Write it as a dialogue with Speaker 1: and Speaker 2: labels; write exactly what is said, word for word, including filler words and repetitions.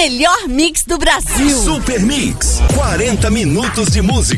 Speaker 1: melhor mix do Brasil.
Speaker 2: Super Mix, quarenta minutos de música.